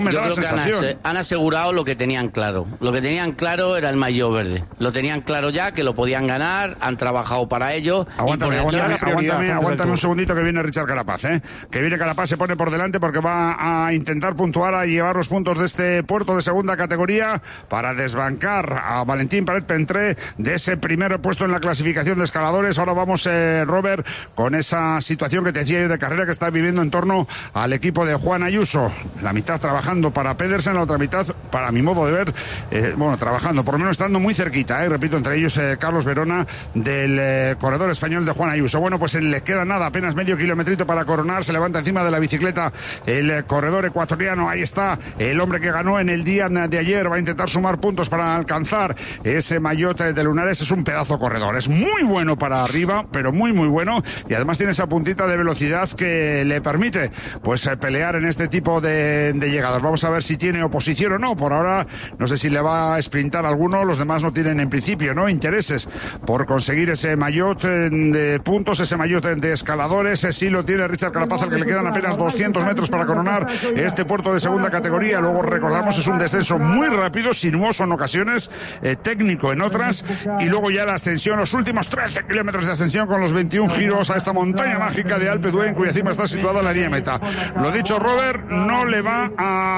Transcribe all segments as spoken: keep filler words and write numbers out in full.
Me Yo da la creo que han, sensación. ase- han asegurado lo que tenían claro. Lo que tenían claro era el maillot verde. Lo tenían claro ya, que lo podían ganar, han trabajado para ello. Aguántame, y por aguántame, detrás- aguántame, aguántame un segundito que viene Richard Carapaz, ¿eh? Que viene Carapaz, se pone por delante porque va a intentar puntuar, a llevar los puntos de este puerto de segunda categoría para desbancar a Valentín Paret Pentré de ese primer puesto en la clasificación de escaladores. Ahora vamos, eh, Robert, con esa situación que te decía yo de carrera que está viviendo en torno al equipo de Juan Ayuso. La mitad trabajando para Pedersen, la otra mitad, para mi modo de ver, eh, bueno, trabajando, por lo menos estando muy cerquita, eh, repito, entre ellos eh, Carlos Verona del eh, corredor español de Juan Ayuso. Bueno, pues eh, le queda nada, apenas medio kilometrito para coronar, se levanta encima de la bicicleta el eh, corredor ecuatoriano, ahí está el hombre que ganó en el día de ayer, va a intentar sumar puntos para alcanzar ese maillot de Lunares. Es un pedazo corredor, es muy bueno para arriba, pero muy muy bueno, y además tiene esa puntita de velocidad que le permite pues eh, pelear en este tipo de, de llegadas. Vamos a ver si tiene oposición o no. Por ahora no sé si le va a sprintar alguno, los demás no tienen en principio no intereses por conseguir ese maillot de puntos, ese maillot de escaladores. Sí lo tiene Richard Carapaz, al que le quedan apenas doscientos metros para coronar este puerto de segunda categoría. Luego recordamos, es un descenso muy rápido, sinuoso en ocasiones, eh, técnico en otras, y luego ya la ascensión, los últimos trece kilómetros de ascensión con los veintiún giros a esta montaña mágica de Alpe d'Huez, cuya cima está situada la línea de meta. Lo dicho, Robert, no le va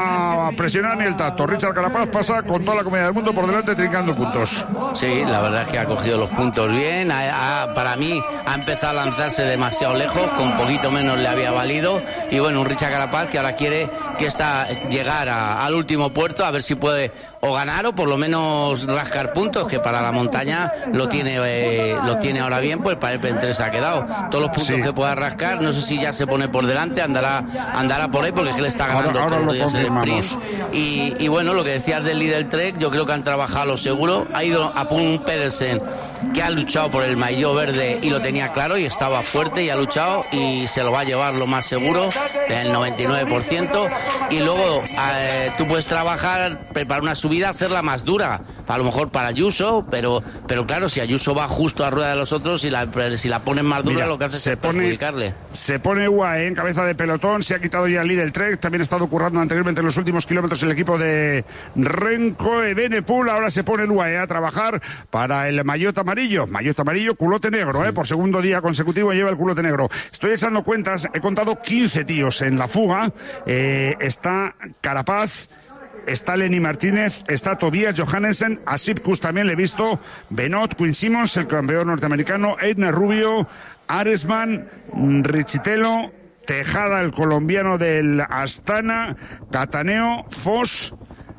a presionar ni el tacto. Richard Carapaz pasa con toda la comunidad del mundo por delante, trincando puntos. Sí, la verdad es que ha cogido los puntos bien. Ha- ha- para mí ha empezado a lanzarse demasiado lejos, con poquito menos le había valido. Y bueno, un Richard Carapaz que ahora quiere que está, llegar a- al último puerto, a ver si puede o ganar o por lo menos rascar puntos, que para la montaña lo tiene eh, lo tiene ahora bien, pues para el Pentré se ha quedado. Todos los puntos Sí. que pueda rascar, no sé si ya se pone por delante, andará andará por ahí, porque es que le está ganando Ahora- ahora todos los lo días el sprint. confirmamos. Y, y bueno, lo que decías del Lidl Trek, yo creo que han trabajado lo seguro. Ha ido a un Pedersen que ha luchado por el maillot verde y lo tenía claro y estaba fuerte y ha luchado y se lo va a llevar lo más seguro, el noventa y nueve por ciento. Y luego eh, tú puedes trabajar, preparar una subida, hacerla más dura, a lo mejor para Ayuso, pero pero claro, si Ayuso va justo a rueda de los otros y la, si la ponen más dura, Mira, lo que hace se es pone- perjudicarle. Se pone U A E en cabeza de pelotón, se ha quitado ya el Lidl Trek, también ha estado currando anteriormente en los últimos kilómetros el equipo de Renko Evenepoel. Ahora se pone el U A E a trabajar para el maillot amarillo, maillot amarillo, culote negro, ¿eh? Por segundo día consecutivo lleva el culote negro. Estoy echando cuentas, he contado quince tíos en la fuga, eh, está Carapaz, está Lenny Martínez, está Tobias Johannesen, a Sipkus también le he visto, Benot, Quinn Simmons, el campeón norteamericano, Eidner Rubio, Aresman, Richitelo, Tejada, el colombiano del Astana, Cataneo, Foss,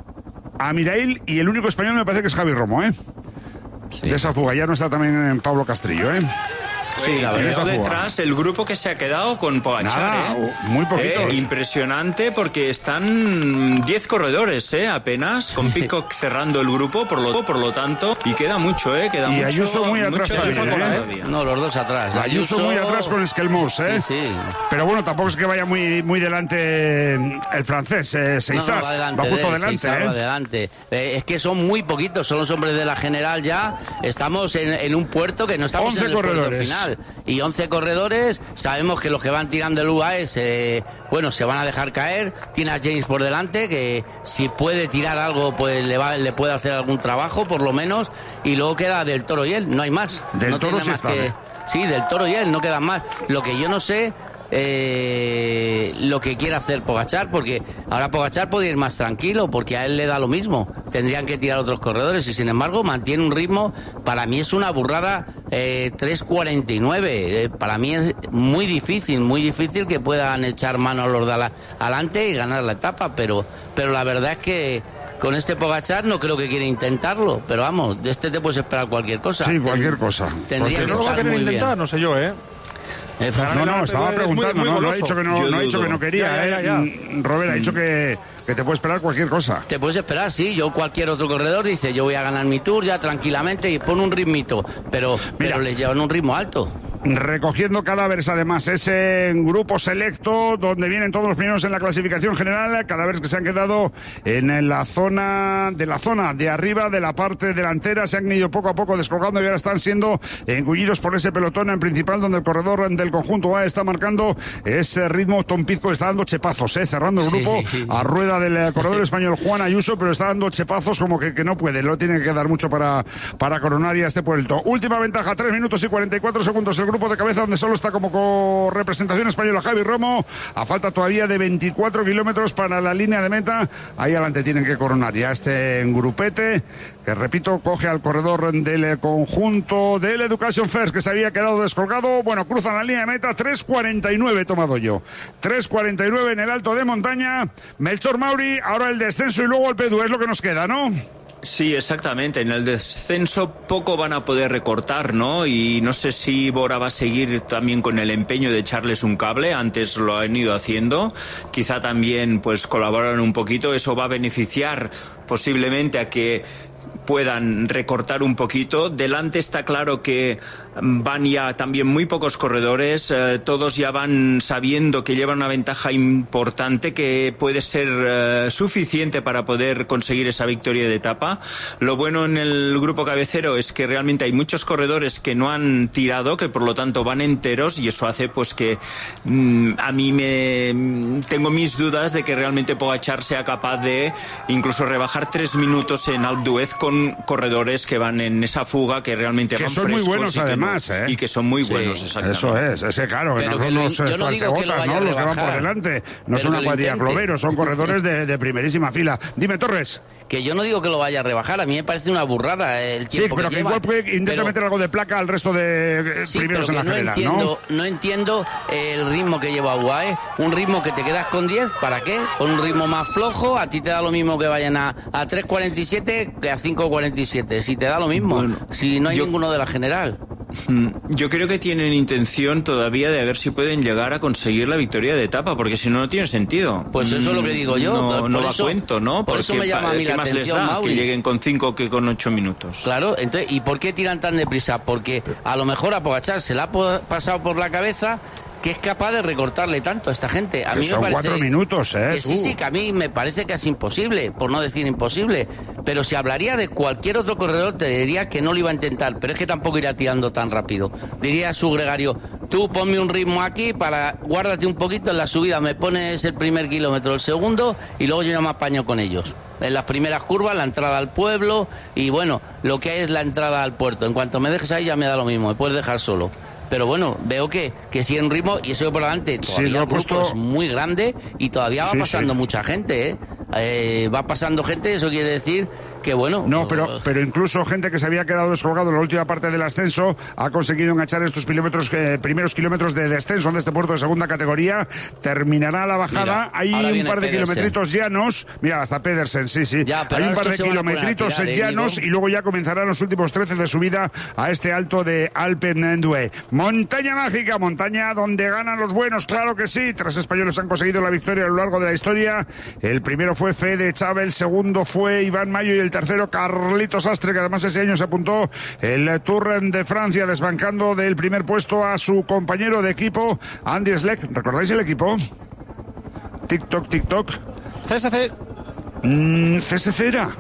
Amirail, y el único español me parece que es Javi Romo, ¿eh? Sí. De esa fuga, ya no está también en Pablo Castrillo, ¿eh? Sí, la en verdad. esa Veo fuga. detrás el grupo que se ha quedado con Pogačar, Nada, ¿eh? muy poquitos. Eh, impresionante, porque están diez corredores, ¿eh? Apenas, con Pidcock cerrando el grupo, por lo, por lo tanto, y queda mucho, ¿eh? Queda Y mucho, Ayuso muy atrás mucho también, Ayuso ¿eh? todavía. No, los dos atrás. Ayuso muy atrás con Esquelmos, ¿eh? Sí, sí. Pero bueno, tampoco es que vaya muy, muy delante el francés, eh, Seisas. No, no, va, delante va justo de él, delante, Seisas ¿eh? va delante. Eh, es que son muy poquitos, son los hombres de la general ya. Estamos en, en un puerto que no estamos once en el puerto corredores. final. Y once corredores, sabemos que los que van tirando el U A E, eh, bueno, se van a dejar caer. Tiene a James por delante, que si puede tirar algo, pues le, va, le puede hacer algún trabajo, por lo menos. Y luego queda Del Toro y él, no hay más. Del no Toro tiene sí más está, que... ¿eh? Sí, Del Toro y él, no quedan más. Lo que yo no sé... Eh, lo que quiere hacer Pogačar, porque ahora Pogačar puede ir más tranquilo, porque a él le da lo mismo, tendrían que tirar otros corredores, y sin embargo mantiene un ritmo. Para mí es una burrada, eh, tres cuarenta y nueve, eh, para mí es muy difícil, muy difícil que puedan echar mano a los de ala- adelante y ganar la etapa, pero, pero la verdad es que con este Pogačar no creo que quiera intentarlo, pero vamos, de este te puedes esperar cualquier cosa. Sí, cualquier cosa. Tendría Cualquier que ¿No lo va a estar querer muy intentar? bien. No sé yo, ¿eh? Eh, No, no, estaba Es muy- preguntando, muy no, no ha goloso. dicho que no, Yo no ha dicho dudo. que no quería, Ya, ya, ¿eh? ya. Mm, Robert ha dicho que, que te puede esperar cualquier cosa. Te puedes esperar, sí. Yo, cualquier otro corredor dice, yo voy a ganar mi tour ya tranquilamente y pon un ritmito. Pero, Mira. pero les llevan un ritmo alto. recogiendo cadáveres. Además, ese grupo selecto donde vienen todos los primeros en la clasificación general, cadáveres que se han quedado en la zona de la zona de arriba de la parte delantera, se han ido poco a poco descolgando y ahora están siendo engullidos por ese pelotón en principal, donde el corredor del conjunto A está marcando ese ritmo. Tom Pizco está dando chepazos, eh, cerrando el grupo sí. a rueda del corredor español Juan Ayuso, pero está dando chepazos como que, que no puede, lo tiene que dar mucho para, para coronar ya este puerto. Última ventaja, tres minutos y cuarenta y cuatro segundos el grupo de cabeza, donde solo está como representación española Javi Romo, a falta todavía de veinticuatro kilómetros para la línea de meta. Ahí adelante tienen que coronar ya este grupete, que repito, coge al corredor del conjunto del Education First, que se había quedado descolgado. Bueno, cruzan la línea de meta, tres cuarenta y nueve he tomado yo, tres cuarenta y nueve en el alto de montaña. Melchor Mauri, ahora el descenso y luego el P D U, es lo que nos queda, ¿no? Sí, exactamente. En el descenso poco van a poder recortar, ¿no? Y no sé si Bora va a seguir también con el empeño de echarles un cable. Antes lo han ido haciendo. Quizá también pues colaboran un poquito. Eso va a beneficiar posiblemente a que puedan recortar un poquito. Delante está claro que van ya también muy pocos corredores, eh, todos ya van sabiendo que llevan una ventaja importante que puede ser eh, suficiente para poder conseguir esa victoria de etapa. Lo bueno en el grupo cabecero es que realmente hay muchos corredores que no han tirado, que por lo tanto van enteros, y eso hace pues que mm, a mí me tengo mis dudas de que realmente Pogačar sea capaz de incluso rebajar tres minutos en Alpe d'Huez con corredores que van en esa fuga, que realmente que van son frescos muy buenos, y, que además, no, ¿eh? y que son muy sí, buenos, exactamente. Eso es, ese claro, que pero no que son lo, los yo no digo que lo vaya ¿no? a los que van rebajar, por delante, no son pero una que cuadrilla intente. globeros, son corredores de, de primerísima fila. Dime, Torres. Que yo no digo que lo vaya a rebajar, a mí me parece una burrada el tiempo Sí, pero que, que lleva, igual puede intentar pero... meter algo de placa al resto de Sí, primeros pero en que la no general, entiendo, ¿no? No entiendo el ritmo que lleva U A E, un ritmo que te quedas con diez, ¿para qué? Con un ritmo más flojo, a ti te da lo mismo que vayan a, a tres cuarenta y siete que a cinco cuarenta y siete, si te da lo mismo, bueno, si no hay yo... ninguno de la general. Yo creo que tienen intención todavía de ver si pueden llegar a conseguir la victoria de etapa, porque si no, no tiene sentido. Pues eso es lo que digo yo. No, por no va eso, a cuento, ¿no? Por porque eso me llama a mí la más atención, les da Mauri. Que lleguen con cinco que con ocho minutos. Claro, entonces, ¿y por qué tiran tan deprisa? Porque a lo mejor a Pogačar se le ha pasado por la cabeza que es capaz de recortarle tanto a esta gente. A que mí son me parece cuatro minutos, ¿eh? Que sí, sí, que a mí me parece que es imposible, por no decir imposible. Pero si hablaría de cualquier otro corredor, te diría que no lo iba a intentar, pero es que tampoco irá tirando tan rápido. Diría a su gregario, tú ponme un ritmo aquí, para guárdate un poquito en la subida, me pones el primer kilómetro, el segundo, y luego yo ya me apaño con ellos. En las primeras curvas, la entrada al pueblo, y bueno, lo que es la entrada al puerto. En cuanto me dejes ahí ya me da lo mismo, me puedes dejar solo. Pero bueno, veo que, que sigue en ritmo y eso por delante todavía sí, el grupo puesto... es muy grande y todavía va sí, pasando sí. mucha gente, ¿eh? Eh, va pasando gente, eso quiere decir que bueno... No, pero, pero incluso gente que se había quedado descolgado en la última parte del ascenso ha conseguido enganchar estos kilómetros, eh, primeros kilómetros de descenso de este puerto de segunda categoría. Terminará la bajada, mira, hay un par de Pedersen. kilometritos llanos, mira, hasta Pedersen, sí, sí. Ya, hay un par de kilometritos tirar, llanos, ¿eh, y luego ya comenzarán los últimos trece de subida a este alto de Alpe d'Huez. Montaña mágica, montaña donde ganan los buenos, claro que sí. Tres españoles han conseguido la victoria a lo largo de la historia. El primero fue Fede Chávez, el segundo fue Iván Mayo y el tercero Carlitos Astre, que además ese año se apuntó el Tour de Francia, desbancando del primer puesto a su compañero de equipo, Andy Schleck. ¿Recordáis el equipo? TikTok, TikTok. C S C. Mm, C S C era.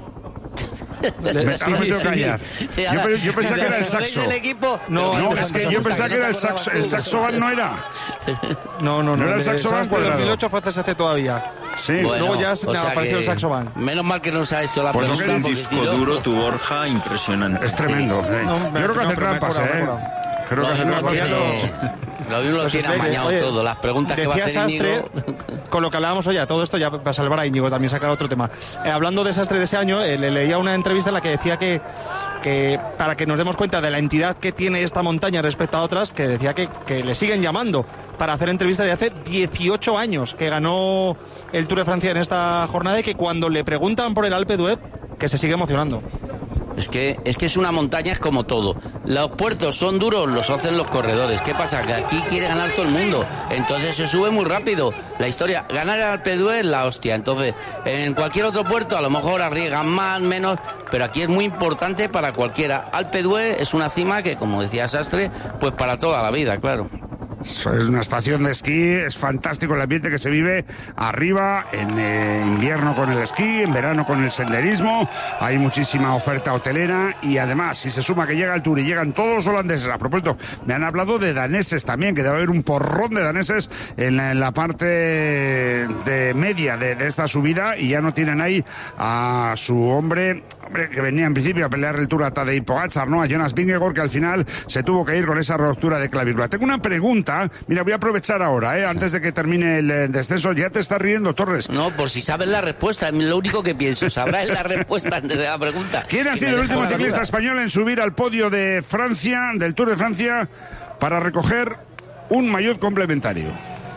Me, sí, ahora me tengo que sí. callar. Yo, yo pensaba que era el saxo. No, no, es que yo pensaba que era el saxo. ¿El saxo van no era? No, no, no. ¿No era el saxo van cuadrado? dos mil ocho fue C S C todavía. Sí. Bueno, luego ya apareció el saxo van. Menos mal que nos ha hecho la pues pregunta. Un disco si duro, tu Borja, impresionante. Es tremendo. Sí. No, yo creo que hace trampas, ¿eh? Creo que hace trampas. Lo mismo lo tiene amañado todo, las preguntas que va a hacer Íñigo. Con lo que hablábamos hoy, todo esto ya para salvar a Íñigo, también sacar otro tema. Eh, hablando de Sastre de ese año, eh, le leía una entrevista en la que decía que, que para que nos demos cuenta de la entidad que tiene esta montaña respecto a otras, que decía que, que le siguen llamando para hacer entrevistas de hace dieciocho años, que ganó el Tour de Francia en esta jornada y que cuando le preguntan por el Alpe d'Huez, que se sigue emocionando. Es que, es que es una montaña, es como todo. Los puertos son duros, los hacen los corredores. ¿Qué pasa? Que aquí quiere ganar todo el mundo. Entonces se sube muy rápido. La historia, ganar el Alpe d'Huez es la hostia. Entonces, en cualquier otro puerto a lo mejor arriesgan más, menos, pero aquí es muy importante para cualquiera. Alpe d'Huez es una cima que, como decía Sastre, pues para toda la vida, claro. Es una estación de esquí, es fantástico el ambiente que se vive arriba, en eh, invierno con el esquí, en verano con el senderismo, hay muchísima oferta hotelera y además, si se suma que llega el Tour y llegan todos los holandeses, a propósito, me han hablado de daneses también, que debe haber un porrón de daneses en la, en la parte de media de, de esta subida y ya no tienen ahí a su hombre... Hombre, que venía en principio a pelear el Tour a Tadej Pogačar, ¿no? A Jonas Vingegaard, que al final se tuvo que ir con esa ruptura de clavícula. Tengo una pregunta, mira, voy a aprovechar ahora, ¿eh? Antes de que termine el eh, descenso. Ya te estás riendo, Torres. No, por si sabes la respuesta, es lo único que pienso. Sabrás la respuesta antes de la pregunta. ¿Quién ha sido el último ciclista español en subir al podio de Francia, del Tour de Francia, para recoger un maillot complementario?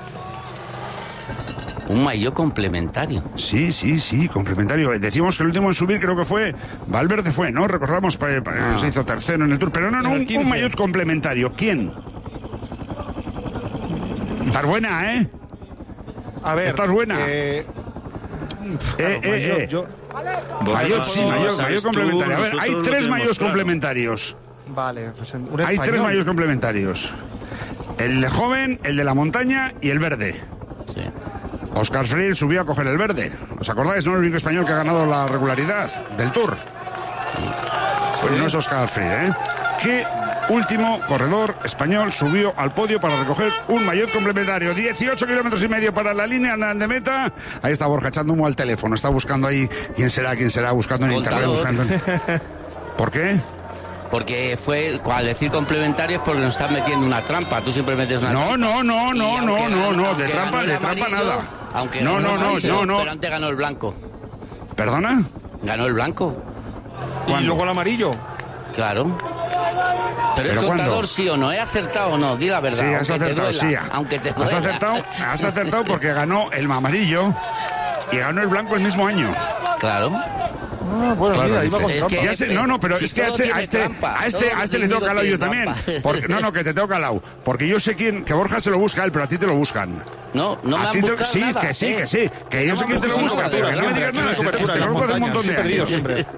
Un maillot complementario. Sí, sí, sí, complementario. Decimos que el último en subir creo que fue Valverde, fue, ¿no? Recordamos, pa, pa, ah. se hizo tercero en el Tour, pero no, no, un, un maillot complementario. ¿Quién? Estás buena, ¿eh? A ver. Estás buena. Eh, claro, eh, eh, eh. Yo, maillot, sí, maillot, maillot complementario. A ver, hay tres maillots claro. complementarios. Vale. Pues un hay tres maillots complementarios. El de joven, el de la montaña y el verde. Sí. Óscar Freire subió a coger el verde. ¿Os acordáis? No es el único español que ha ganado la regularidad del Tour. Pues no es Óscar Freire, ¿eh? ¿Qué último corredor español subió al podio para recoger un maillot complementario? dieciocho kilómetros y medio para la línea de meta. Ahí está Borja echando humo al teléfono. Está buscando ahí quién será, quién será, buscando en internet. Buscando en... ¿Por qué? Porque fue, al decir complementario es porque nos estás metiendo una trampa. Tú siempre metes una no, trampa. No, no, no, no, no, no, de trampa, de trampa nada. Aunque no, no, no, no, no. Pero antes ganó el blanco. ¿Perdona? Ganó el blanco. ¿Y luego el amarillo? Claro. Pero, ¿Pero es contador sí o no, ¿he acertado o no? Di la verdad. Sí, has acertado, duela, sí. Aunque te has acertado, has acertado porque ganó el amarillo y ganó el blanco el mismo año. Claro. Ah, bueno, claro, mira, iba con es que, ya sé, no, no, pero si es que a este, a este, trampa, a este, a este le tengo calado yo también. Porque, no, no, que te tengo calado. Porque yo sé quién, que Borja se lo busca a él, pero a ti te lo buscan. No, no me han buscado Sí, nada, que sí, ¿eh? que sí. Que yo sé quién te lo busca, pero que no me digas nada. Te conozco hace un montón de años.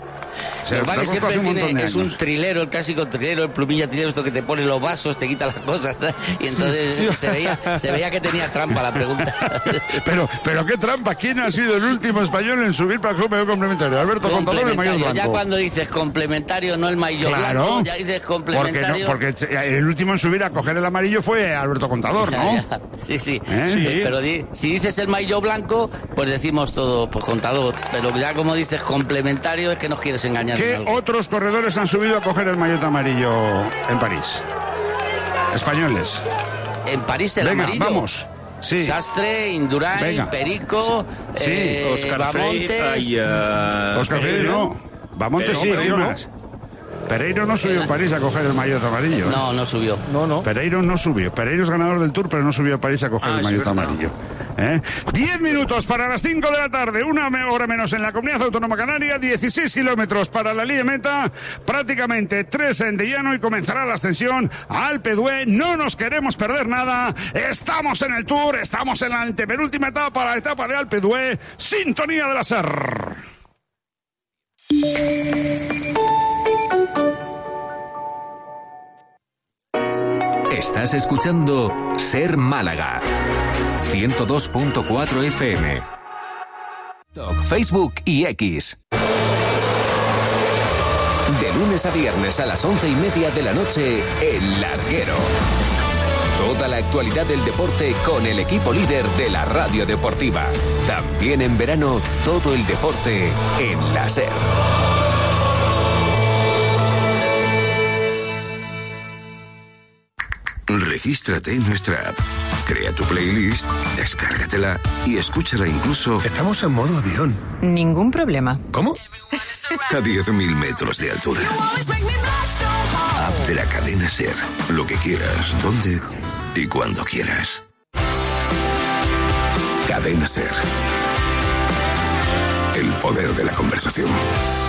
Se vale, siempre tiene, es un trilero, el clásico trilero, el plumilla trilero, esto que te pone los vasos, te quita las cosas, y entonces sí, sí. Se, veía, se veía que tenía trampa la pregunta. Pero, pero qué trampa, ¿quién ha sido el último español en subir para el club complementario? Alberto Contador o el maillot blanco. Ya cuando dices complementario, no el maillot claro, blanco, ya dices complementario. Porque, no, porque el último en subir a coger el amarillo fue Alberto Contador, ¿no? Ya, ya. Sí, sí, ¿Eh? sí. Pero di, si dices el maillot blanco, pues decimos todo, pues Contador. Pero ya como dices complementario, es que nos quieres engañar. ¿Qué otros corredores han subido a coger el maillot amarillo en París? Españoles. En París el Venga, amarillo. Vamos. Sí. Sastre, Indurain, Venga. Perico, sí. eh, Óscar Bamontes. Freire, uh, Óscar Freire no. Bamontes sí, ¿qué más? Pereiro no subió en París a coger el maillot amarillo. ¿eh? No, no subió. No, no. Pereiro no subió. Pereiro es ganador del Tour, pero no subió a París a coger ah, el maillot sí, amarillo. ¿Eh? Diez minutos para las cinco de la tarde, una hora menos en la Comunidad Autónoma Canaria, dieciséis kilómetros para la línea meta, prácticamente tres en de llano y comenzará la ascensión a Alpe d'Huez. No nos queremos perder nada, estamos en el Tour, estamos en la antepenúltima etapa, la etapa de Alpe d'Huez, sintonía de la S E R. Estás escuchando Ser Málaga ciento dos punto cuatro F M, Facebook y X. De lunes a viernes a las once y media de la noche, El Larguero. Toda la actualidad del deporte con el equipo líder de la radio deportiva. También en verano, todo el deporte en la S E R. Regístrate en nuestra app, crea tu playlist, descárgatela y escúchala incluso... Estamos en modo avión. Ningún problema. ¿Cómo? A diez mil metros de altura. App de la cadena S E R. Lo que quieras, donde y cuando quieras. Cadena S E R. El poder de la conversación.